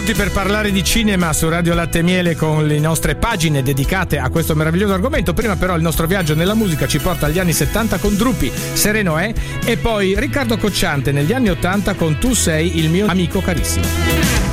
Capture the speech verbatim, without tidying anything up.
pronti per parlare di cinema su Radio Latte e Miele con le nostre pagine dedicate a questo meraviglioso argomento. Prima però il nostro viaggio nella musica ci porta agli anni settanta con Drupi, Sereno è, e poi Riccardo Cocciante negli anni ottanta con Tu sei il mio amico carissimo.